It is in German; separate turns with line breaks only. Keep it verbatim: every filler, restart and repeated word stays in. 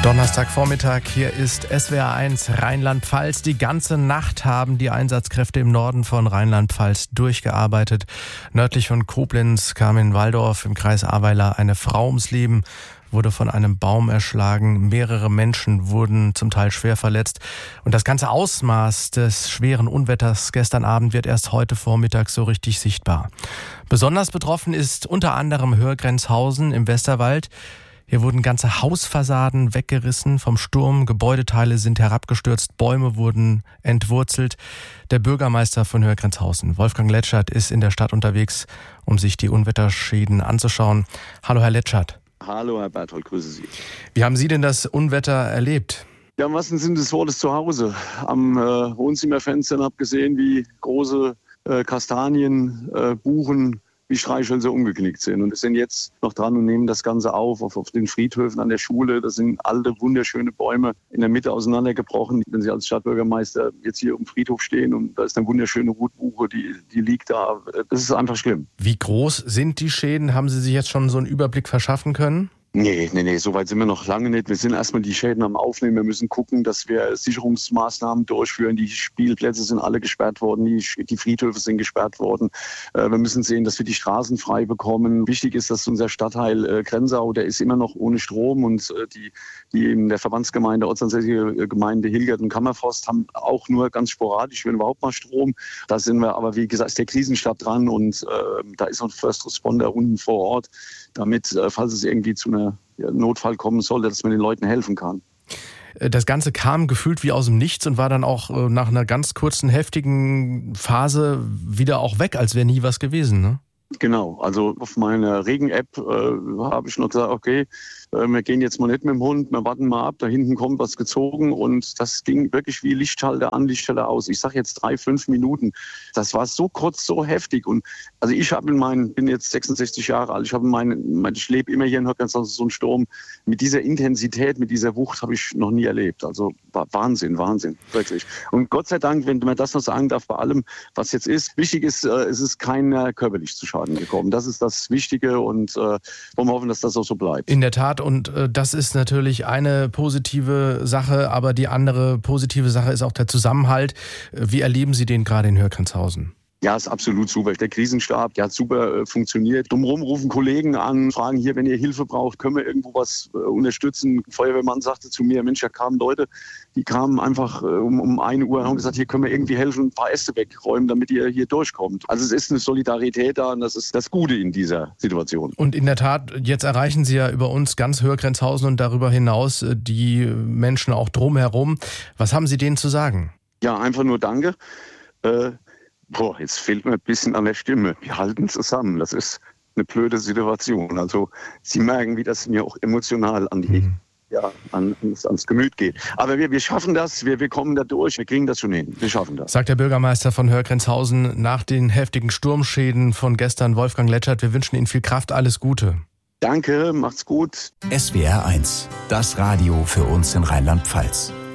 Donnerstagvormittag, hier ist S W R eins Rheinland-Pfalz. Die ganze Nacht haben die Einsatzkräfte im Norden von Rheinland-Pfalz durchgearbeitet. Nördlich von Koblenz kam in Walldorf im Kreis Ahrweiler eine Frau ums Leben, wurde von einem Baum erschlagen. Mehrere Menschen wurden zum Teil schwer verletzt. Und das ganze Ausmaß des schweren Unwetters gestern Abend wird erst heute Vormittag so richtig sichtbar. Besonders betroffen ist unter anderem Hörgrenzhausen im Westerwald. Hier wurden ganze Hausfassaden weggerissen vom Sturm, Gebäudeteile sind herabgestürzt, Bäume wurden entwurzelt. Der Bürgermeister von Hörgrenzhausen, Wolfgang Letschert, ist in der Stadt unterwegs, um sich die Unwetterschäden anzuschauen. Hallo, Herr Letschert.
Hallo, Herr Berthold, grüße Sie.
Wie haben Sie denn das Unwetter erlebt?
Ja, im wahrsten Sinne des Wortes zu Hause. Am äh, Wohnzimmerfenster habe gesehen, wie große äh, Kastanien, äh, Buchen, wie Streichhölzer umgeknickt sind. Und wir sind jetzt noch dran und nehmen das Ganze auf, auf, auf den Friedhöfen an der Schule. Das sind alte, wunderschöne Bäume in der Mitte auseinandergebrochen. Wenn Sie als Stadtbürgermeister jetzt hier am Friedhof stehen und da ist eine wunderschöne Rotbuche, die, die liegt da, das ist einfach schlimm.
Wie groß sind die Schäden? Haben Sie sich jetzt schon so einen Überblick verschaffen können?
Nee, nee, nee, so weit sind wir noch lange nicht. Wir sind erstmal die Schäden am Aufnehmen. Wir müssen gucken, dass wir Sicherungsmaßnahmen durchführen. Die Spielplätze sind alle gesperrt worden, die, die Friedhöfe sind gesperrt worden. Äh, wir müssen sehen, dass wir die Straßen frei bekommen. Wichtig ist, dass unser Stadtteil äh, Grenzau, der ist immer noch ohne Strom und äh, die, die in der Verbandsgemeinde, ortsansässige Gemeinde Hilgert und Kammerforst haben auch nur ganz sporadisch, wenn überhaupt mal Strom. Da sind wir aber, wie gesagt, ist der Krisenstab dran und äh, da ist noch ein First Responder unten vor Ort, damit, äh, falls es irgendwie zu einer Notfall kommen sollte, dass man den Leuten helfen kann.
Das Ganze kam gefühlt wie aus dem Nichts und war dann auch nach einer ganz kurzen, heftigen Phase wieder auch weg, als wäre nie was gewesen, ne?
Genau, also auf meiner Regen-App äh, habe ich noch gesagt, okay, äh, wir gehen jetzt mal nicht mit dem Hund, wir warten mal ab, da hinten kommt was gezogen und das ging wirklich wie Lichtschalter an, Lichtschalter aus. Ich sage jetzt drei, fünf Minuten. Das war so kurz, so heftig und also ich habe in meinen, bin jetzt sechsundsechzig Jahre alt, ich habe meinen, ich lebe immer hier in Hörgrenzhausen, so ein Sturm mit dieser Intensität, mit dieser Wucht habe ich noch nie erlebt. Also Wahnsinn, Wahnsinn, wirklich. Und Gott sei Dank, wenn man das noch sagen darf, bei allem, was jetzt ist, wichtig ist, äh, es ist keiner körperlich zu schaden gekommen. Das ist das Wichtige und äh, wollen wir hoffen, dass das auch so bleibt.
In der Tat und äh, das ist natürlich eine positive Sache, aber die andere positive Sache ist auch der Zusammenhalt. Wie erleben Sie den gerade in Hörgrenzhausen?
Ja, ist absolut super. Der Krisenstab, der hat super äh, funktioniert. Drumherum rufen Kollegen an, fragen hier, wenn ihr Hilfe braucht, können wir irgendwo was äh, unterstützen. Ein Feuerwehrmann sagte zu mir, Mensch, da kamen Leute, die kamen einfach äh, um, um eine Uhr und haben gesagt, hier können wir irgendwie helfen, ein paar Äste wegräumen, damit ihr hier durchkommt. Also es ist eine Solidarität da und das ist das Gute in dieser Situation.
Und in der Tat, jetzt erreichen Sie ja über uns ganz Hörgrenzhausen und darüber hinaus äh, die Menschen auch drumherum. Was haben Sie denen zu sagen?
Ja, einfach nur Danke. Äh, Boah, jetzt fehlt mir ein bisschen an der Stimme. Wir halten zusammen. Das ist eine blöde Situation. Also Sie merken, wie das mir auch emotional an die, mhm. ja, an, ans, ans Gemüt geht. Aber wir, wir schaffen das, wir, wir kommen da durch, wir kriegen das schon hin. Wir schaffen das.
Sagt der Bürgermeister von Hörgrenzhausen nach den heftigen Sturmschäden von gestern, Wolfgang Letschert. Wir wünschen Ihnen viel Kraft, alles Gute.
Danke, macht's gut.
S W R eins, das Radio für uns in Rheinland-Pfalz.